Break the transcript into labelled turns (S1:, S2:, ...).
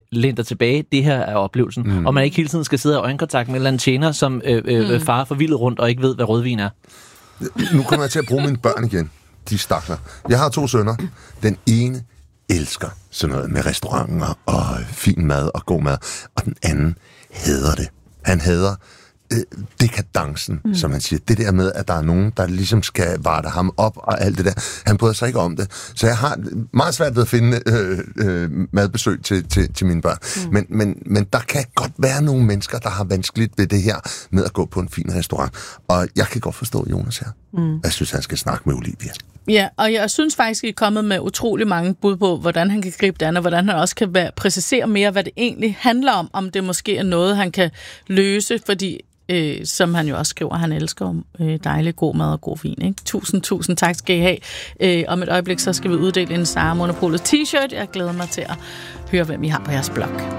S1: læn dig tilbage, det her er oplevelsen. Og man ikke hele tiden skal sidde i øjenkontakt med en eller anden tjener, som farer forvildet rundt og ikke ved, hvad rødvin er.
S2: Nu kommer jeg til at bruge mine børn igen. De stakler. Jeg har 2 sønner. Den ene elsker sådan noget med restauranter og fin mad og god mad, og den anden hader det. Han hader dekadencen, som han siger. Det der med, at der er nogen, der ligesom skal varte ham op og alt det der. Han bryder sig ikke om det. Så jeg har meget svært ved at finde madbesøg til mine børn. Men der kan godt være nogle mennesker, der har vanskeligt ved det her med at gå på en fin restaurant. Og jeg kan godt forstå Jonas her. Jeg synes, han skal snakke med Olivia.
S3: Ja, og jeg synes faktisk, I er kommet med utrolig mange bud på, hvordan han kan gribe det an, og hvordan han også kan præcisere mere, hvad det egentlig handler om det måske er noget, han kan løse, fordi som han jo også skriver, han elsker dejlig god mad og god vin. Ikke? Tusind tak skal I have. Om et øjeblik, så skal vi uddele en Sara Monopolet t-shirt. Jeg glæder mig til at høre, hvem I har på jeres blog.